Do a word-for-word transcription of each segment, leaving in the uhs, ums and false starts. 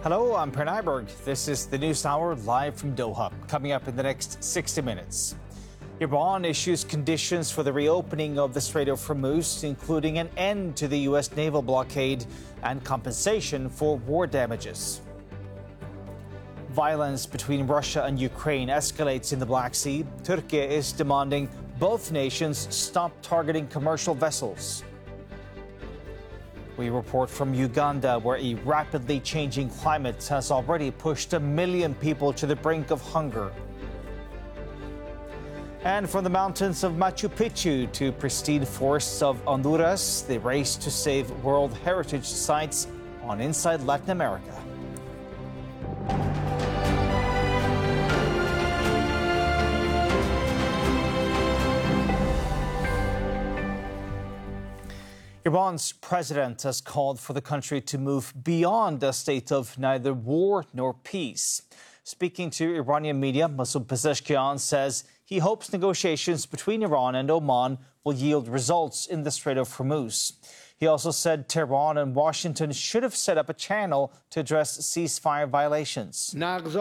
Hello, I'm Per Nyberg. This is the News Hour live from Doha. Coming up in the next sixty minutes. Iran issues conditions for the reopening of the Strait of Hormuz, including an end to the U S naval blockade and compensation for war damages. Violence between Russia and Ukraine escalates in the Black Sea. Turkey is demanding both nations stop targeting commercial vessels. We report from Uganda, where a rapidly changing climate has already pushed a million people to the brink of hunger. And from the mountains of Machu Picchu to pristine forests of Honduras, the race to save World Heritage Sites on Inside Latin America. Iran's president has called for the country to move beyond a state of neither war nor peace. Speaking to Iranian media, Masoud Pezeshkian says he hopes negotiations between Iran and Oman will yield results in the Strait of Hormuz. He also said Tehran and Washington should have set up a channel to address ceasefire violations.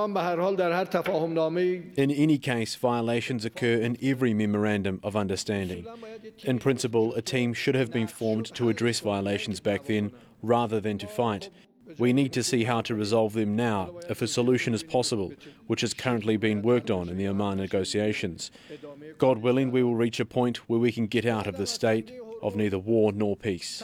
In any case, violations occur in every memorandum of understanding. In principle, a team should have been formed to address violations back then, rather than to fight. We need to see how to resolve them now, if a solution is possible, which is currently being worked on in the Oman negotiations. God willing, we will reach a point where we can get out of this state of neither war nor peace.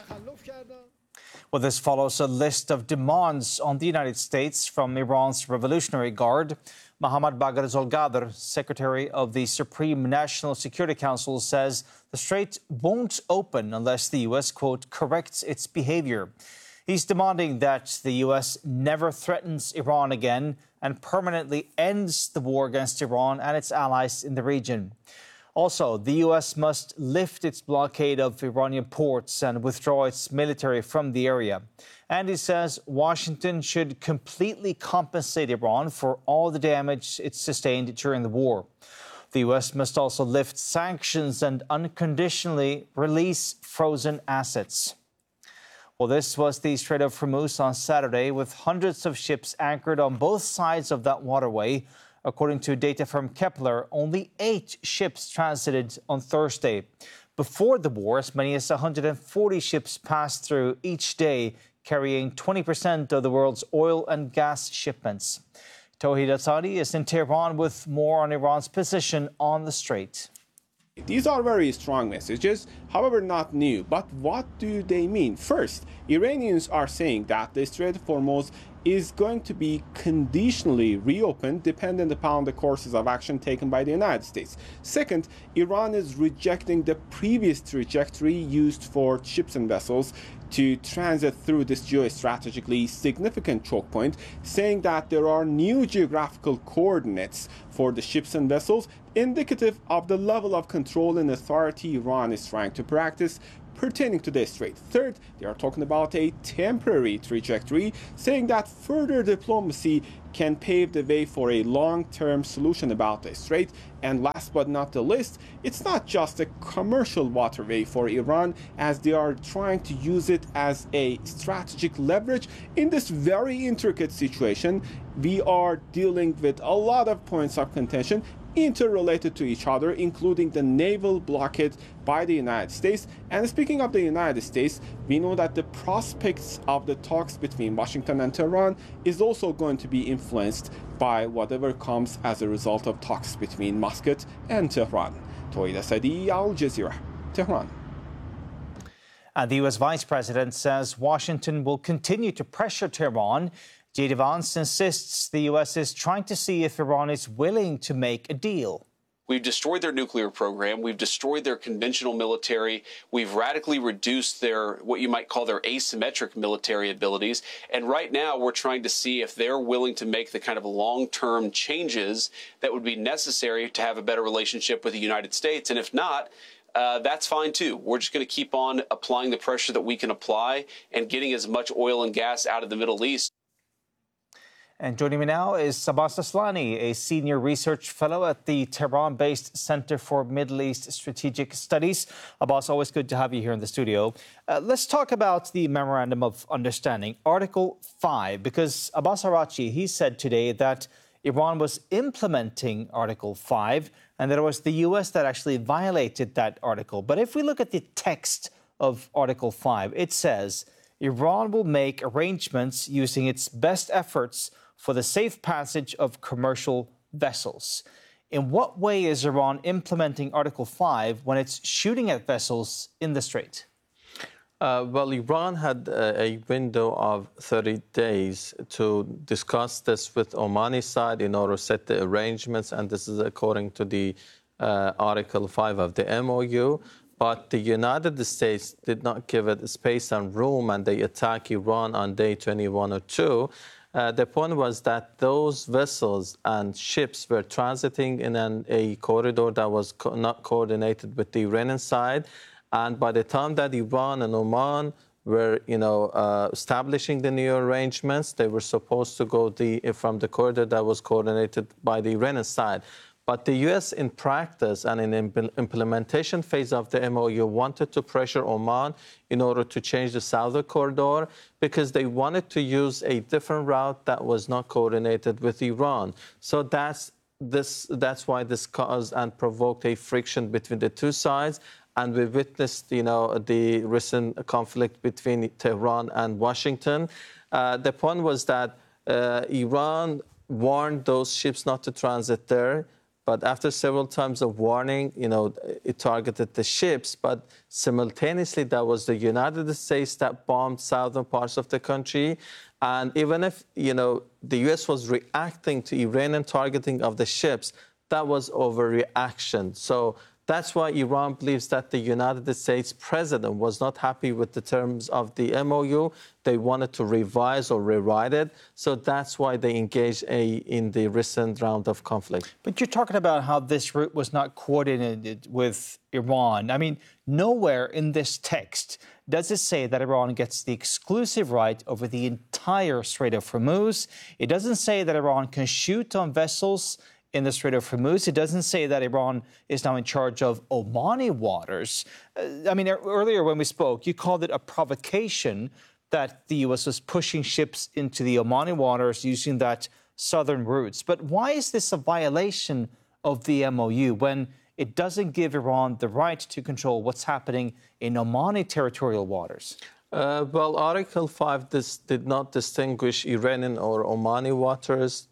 Well, this follows a list of demands on the United States from Iran's Revolutionary Guard. Mohammad Bagher Zolgadr, Secretary of the Supreme National Security Council, says the strait won't open unless the U S, quote, corrects its behavior. He's demanding that the U S never threatens Iran again and permanently ends the war against Iran and its allies in the region. Also, the U S must lift its blockade of Iranian ports and withdraw its military from the area. And he says Washington should completely compensate Iran for all the damage it sustained during the war. The U S must also lift sanctions and unconditionally release frozen assets. Well, this was the Strait of Hormuz on Saturday, with hundreds of ships anchored on both sides of that waterway. According to data from Kepler, only eight ships transited on Thursday. Before the war, as many as one hundred forty ships passed through each day, carrying twenty percent of the world's oil and gas shipments. Tauhid Asadi is in Tehran with more on Iran's position on the strait. These are very strong messages, however not new. But what do they mean? First, Iranians are saying that the Strait of Hormuz is going to be conditionally reopened dependent upon the courses of action taken by the United States. Second, Iran is rejecting the previous trajectory used for ships and vessels to transit through this geostrategically significant choke point, saying that there are new geographical coordinates for the ships and vessels, indicative of the level of control and authority Iran is trying to practice pertaining to this strait. Third, they are talking about a temporary trajectory, saying that further diplomacy can pave the way for a long-term solution about the strait. And last but not the least, it's not just a commercial waterway for Iran, as they are trying to use it as a strategic leverage. In this very intricate situation, we are dealing with a lot of points of contention interrelated to each other, including the naval blockade by the United States. And speaking of the United States, we know that the prospects of the talks between Washington and Tehran is also going to be influenced by whatever comes as a result of talks between Muscat and Tehran. Tauhid Asadi, Al Jazeera, Tehran. And the U S Vice President says Washington will continue to pressure Tehran. J D. Vance insists the U S is trying to see if Iran is willing to make a deal. We've destroyed their nuclear program. We've destroyed their conventional military. We've radically reduced their, what you might call their asymmetric military abilities. And right now we're trying to see if they're willing to make the kind of long-term changes that would be necessary to have a better relationship with the United States. And if not, Uh, that's fine, too. We're just going to keep on applying the pressure that we can apply and getting as much oil and gas out of the Middle East. And joining me now is Abbas Aslani, a senior research fellow at the Tehran-based Center for Middle East Strategic Studies. Abbas, always good to have you here in the studio. Uh, let's talk about the Memorandum of Understanding, Article five, because Abbas Araghchi, he said today that Iran was implementing Article five and that it was the U S that actually violated that article. But if we look at the text of Article five, it says Iran will make arrangements using its best efforts for the safe passage of commercial vessels. In what way is Iran implementing Article five when it's shooting at vessels in the Strait? Uh, well, Iran had uh, a window of thirty days to discuss this with Omani side in order to set the arrangements, and this is according to the uh, Article five of the M O U. But the United States did not give it space and room, and they attacked Iran on day twenty-one or two. Uh, the point was that those vessels and ships were transiting in an, a corridor that was co not coordinated with the Iranian side. And by the time that Iran and Oman were, you know, uh, establishing the new arrangements, they were supposed to go the, from the corridor that was coordinated by the Iranian side. But the U S in practice and in the implementation phase of the M O U wanted to pressure Oman in order to change the southern corridor because they wanted to use a different route that was not coordinated with Iran. So that's, this, that's why this caused and provoked a friction between the two sides. And we witnessed, you know, the recent conflict between Tehran and Washington. Uh, the point was that uh, Iran warned those ships not to transit there. But after several times of warning, you know, it targeted the ships. But simultaneously, that was the United States that bombed southern parts of the country. And even if, you know, the U S was reacting to Iranian targeting of the ships, that was overreaction. So that's why Iran believes that the United States president was not happy with the terms of the M O U. They wanted to revise or rewrite it. So that's why they engaged a, in the recent round of conflict. But you're talking about how this route was not coordinated with Iran. I mean, nowhere in this text does it say that Iran gets the exclusive right over the entire Strait of Hormuz. It doesn't say that Iran can shoot on vessels in the Strait of Hormuz. It doesn't say that Iran is now in charge of Omani waters. Uh, I mean, earlier when we spoke, you called it a provocation that the U S was pushing ships into the Omani waters using that southern routes. But why is this a violation of the M O U when it doesn't give Iran the right to control what's happening in Omani territorial waters? Uh, well, Article five this did not distinguish Iranian or Omani waters.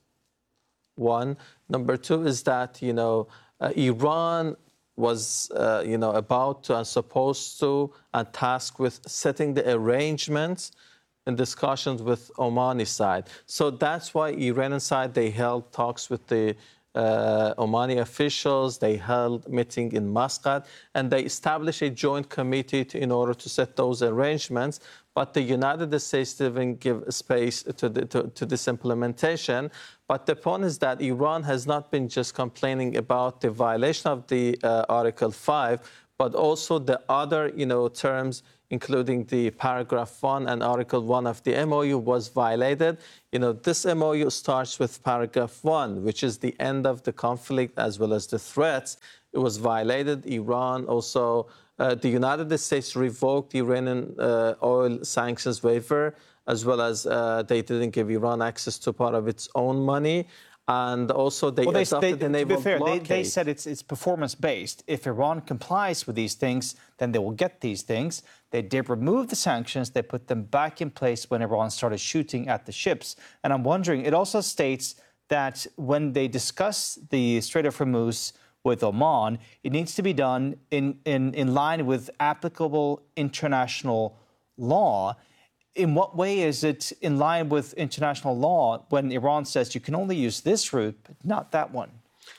One. Number two is that, you know, uh, Iran was, uh, you know, about to and supposed to and tasked with setting the arrangements in discussions with Omani side. So that's why Iranian side, they held talks with the uh, Omani officials. They held meeting in Muscat, and they established a joint committee to, in order to set those arrangements. But the United States didn't give space to, the, to, to this implementation. But the point is that Iran has not been just complaining about the violation of the uh, Article five, but also the other, you know, terms, including the paragraph one and Article one of the M O U was violated. You know, this M O U starts with paragraph one, which is the end of the conflict as well as the threats. It was violated. Iran also, uh, the United States revoked the Iranian uh, oil sanctions waiver, as well as uh, they didn't give Iran access to part of its own money. And also they well, they, adopted they, the naval to be fair, blockade. They, they said it's, it's performance-based. If Iran complies with these things, then they will get these things. They did remove the sanctions. They put them back in place when Iran started shooting at the ships. And I'm wondering, it also states that when they discuss the Strait of Hormuz with Oman, it needs to be done in, in, in line with applicable international law. In what way is it in line with international law when Iran says you can only use this route, but not that one?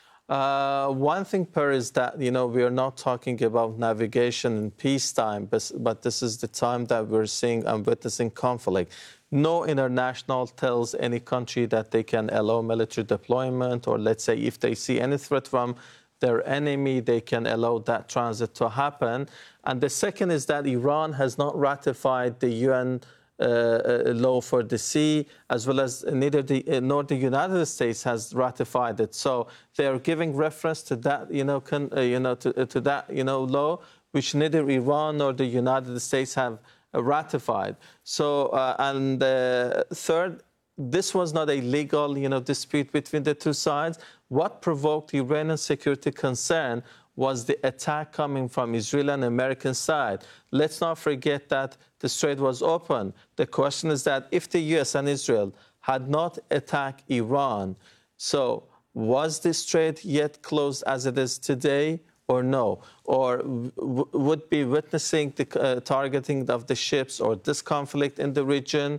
Uh, one thing, Per, is that, you know, we are not talking about navigation in peacetime, but, but this is the time that we're seeing and witnessing conflict. No international tells any country that they can allow military deployment, or let's say if they see any threat from their enemy, they can allow that transit to happen. And the second is that Iran has not ratified the U N uh, law for the sea, as well as neither the uh, nor the United States has ratified it. So they are giving reference to that, you know, con, uh, you know, to, uh, to that, you know, law, which neither Iran nor the United States have uh, ratified. So, uh, and uh, third, this was not a legal, you know, dispute between the two sides. What provoked Iranian security concern was the attack coming from Israel and American side. Let's not forget that the strait was open. The question is that if the U S and Israel had not attacked Iran, so was the strait yet closed as it is today or no? Or w would be witnessing the uh, targeting of the ships or this conflict in the region?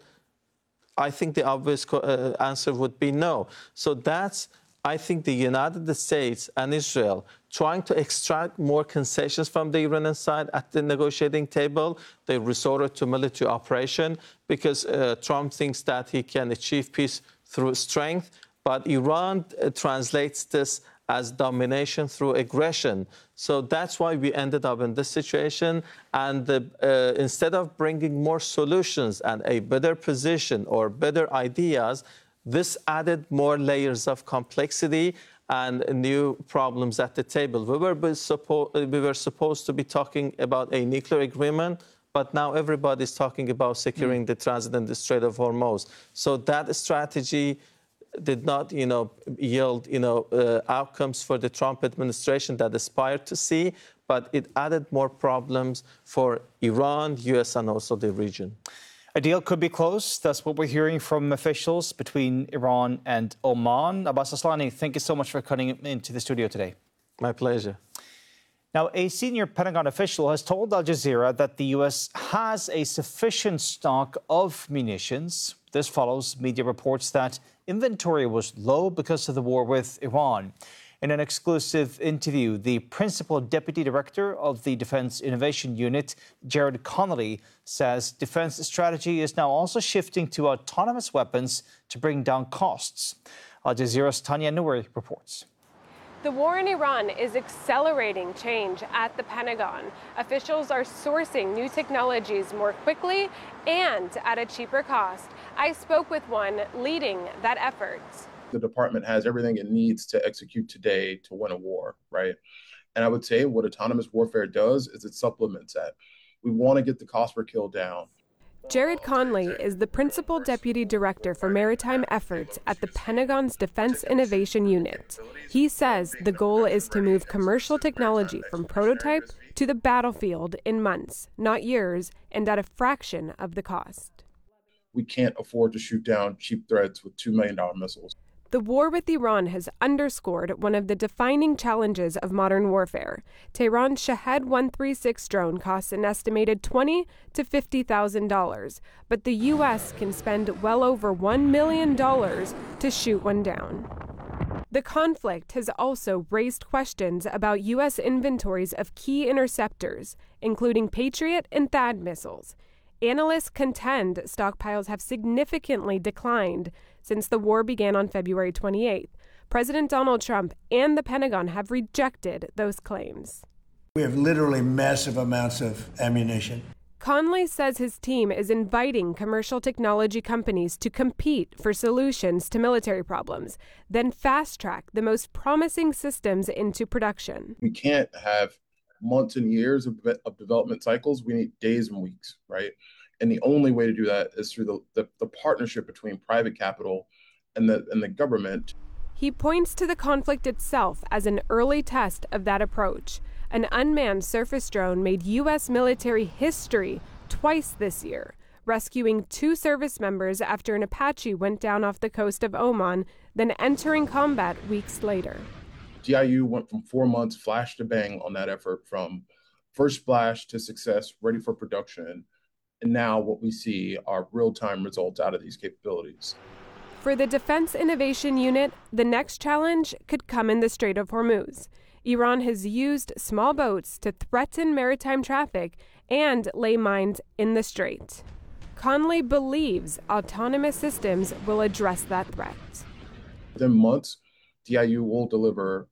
I think the obvious uh, answer would be no. So that's, I think, the United States and Israel trying to extract more concessions from the Iranian side at the negotiating table. They resorted to military operation because uh, Trump thinks that he can achieve peace through strength. But Iran uh, translates this as domination through aggression. So that's why we ended up in this situation. And the, uh, instead of bringing more solutions and a better position or better ideas, this added more layers of complexity and new problems at the table. We were, suppo we were supposed to be talking about a nuclear agreement, but now everybody's talking about securing mm. the transit and the Strait of Hormuz. So that strategy did not, you know, yield, you know, uh, outcomes for the Trump administration that aspired to see, but it added more problems for Iran, U S, and also the region. A deal could be close. That's what we're hearing from officials between Iran and Oman. Abbas Aslani, thank you so much for coming into the studio today. My pleasure. Now, a senior Pentagon official has told Al Jazeera that the U S has a sufficient stock of munitions. This follows media reports that inventory was low because of the war with Iran. In an exclusive interview, the principal deputy director of the Defense Innovation Unit, Jared Connolly, says defense strategy is now also shifting to autonomous weapons to bring down costs. Al Jazeera's Tanya Nouri reports. The war in Iran is accelerating change at the Pentagon. Officials are sourcing new technologies more quickly and at a cheaper cost. I spoke with one leading that effort. The department has everything it needs to execute today to win a war, right? And I would say what autonomous warfare does is it supplements that. We want to get the cost per kill down. Jared Conley is the Principal Deputy Director for Maritime Efforts at the Pentagon's Defense Innovation Unit. He says the goal is to move commercial technology from prototype to the battlefield in months, not years, and at a fraction of the cost. We can't afford to shoot down cheap threats with two million dollar missiles. The war with Iran has underscored one of the defining challenges of modern warfare. Tehran's Shahed one thirty-six drone costs an estimated twenty thousand to fifty thousand dollars, but the U S can spend well over one million dollars to shoot one down. The conflict has also raised questions about U S inventories of key interceptors, including Patriot and THAAD missiles. Analysts contend stockpiles have significantly declined since the war began on February twenty-eighth. President Donald Trump and the Pentagon have rejected those claims. We have literally massive amounts of ammunition. Conley says his team is inviting commercial technology companies to compete for solutions to military problems, then fast-track the most promising systems into production. We can't have months and years of, of development cycles. We need days and weeks, right? And the only way to do that is through the, the, the partnership between private capital and the, and the government. He points to the conflict itself as an early test of that approach. An unmanned surface drone made U S military history twice this year, rescuing two service members after an Apache went down off the coast of Oman, then entering combat weeks later. D I U went from four months flash to bang on that effort, from first splash to success, ready for production. And now what we see are real-time results out of these capabilities. For the Defense Innovation Unit, the next challenge could come in the Strait of Hormuz. Iran has used small boats to threaten maritime traffic and lay mines in the strait. Conley believes autonomous systems will address that threat. Within months, D I U will deliver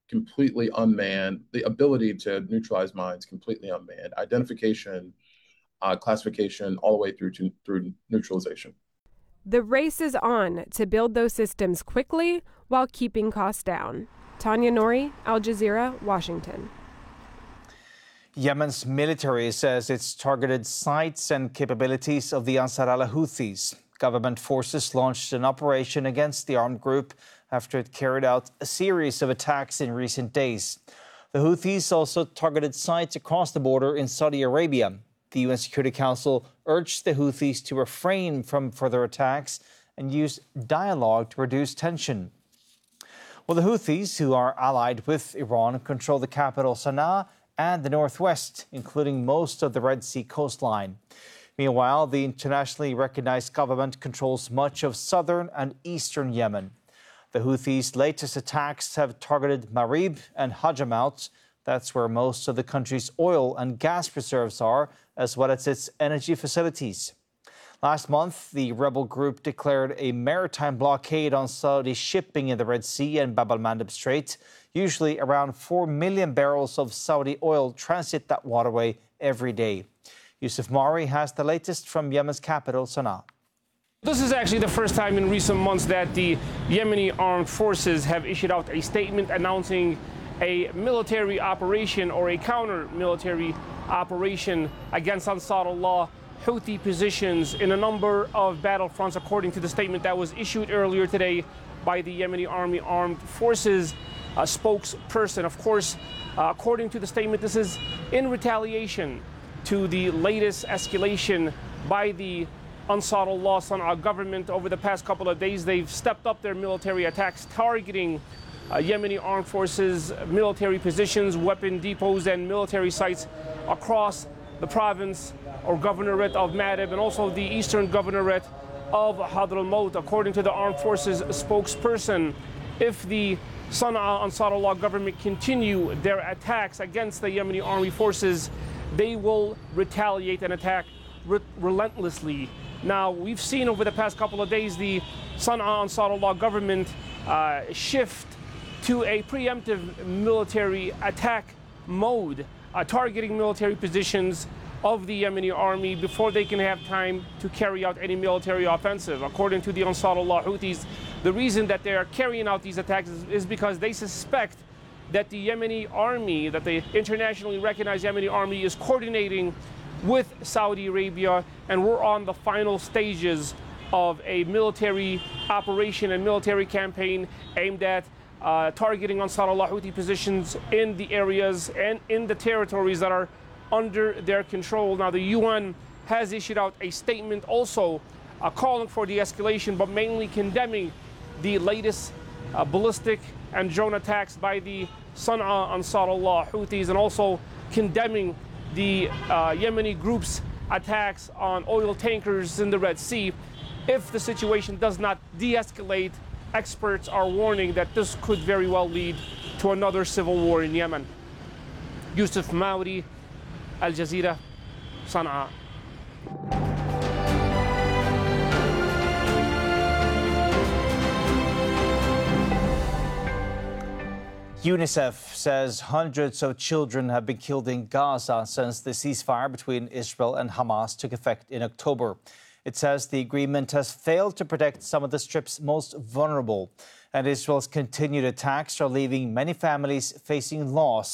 completely unmanned, the ability to neutralize mines completely unmanned, identification uh, classification all the way through to through neutralization. The race is on to build those systems quickly while keeping costs down. Tanya Nori, Al Jazeera, Washington. Yemen's military says it's targeted sites and capabilities of the Ansar Allah Houthis. Government forces launched an operation against the armed group after it carried out a series of attacks in recent days. The Houthis also targeted sites across the border in Saudi Arabia. The U N Security Council urged the Houthis to refrain from further attacks and use dialogue to reduce tension. Well, the Houthis, who are allied with Iran, control the capital Sana'a and the northwest, including most of the Red Sea coastline. Meanwhile, the internationally recognized government controls much of southern and eastern Yemen. The Houthis' latest attacks have targeted Marib and Hajamaut. That's where most of the country's oil and gas reserves are, as well as its energy facilities. Last month, the rebel group declared a maritime blockade on Saudi shipping in the Red Sea and Bab al-Mandeb Strait. Usually around four million barrels of Saudi oil transit that waterway every day. Yusuf Mari has the latest from Yemen's capital, Sana'a. This is actually the first time in recent months that the Yemeni armed forces have issued out a statement announcing a military operation or a counter-military operation against Ansar Allah Houthi positions in a number of battlefronts, according to the statement that was issued earlier today by the Yemeni Army Armed Forces uh, spokesperson. Of course, uh, according to the statement, this is in retaliation to the latest escalation by the Ansar Allah Sana'a government. Over the past couple of days, they've stepped up their military attacks, targeting uh, Yemeni armed forces, military positions, weapon depots, and military sites across the province or governorate of Marib and also the eastern governorate of Hadramaut. According to the armed forces spokesperson, if the Sana'a Ansar Allah government continue their attacks against the Yemeni army forces, they will retaliate and attack re relentlessly. Now, we've seen over the past couple of days the Sana'a Ansar Allah government uh, shift to a preemptive military attack mode, uh, targeting military positions of the Yemeni army before they can have time to carry out any military offensive. According to the Ansar Allah Houthis, the reason that they are carrying out these attacks is, is because they suspect that the Yemeni army, that the internationally recognized Yemeni army is coordinating with Saudi Arabia, and we're on the final stages of a military operation and military campaign aimed at uh, targeting Ansar Allah Houthi positions in the areas and in the territories that are under their control. Now, the U N has issued out a statement also uh, calling for de-escalation, but mainly condemning the latest uh, ballistic and drone attacks by the Sana'a Ansar Allah Houthis, and also condemning the uh, Yemeni group's attacks on oil tankers in the Red Sea. If the situation does not de-escalate, experts are warning that this could very well lead to another civil war in Yemen. Yusuf Mauri, Al Jazeera, Sana'a. UNICEF says hundreds of children have been killed in Gaza since the ceasefire between Israel and Hamas took effect in October. It says the agreement has failed to protect some of the Strip's most vulnerable, and Israel's continued attacks are leaving many families facing loss.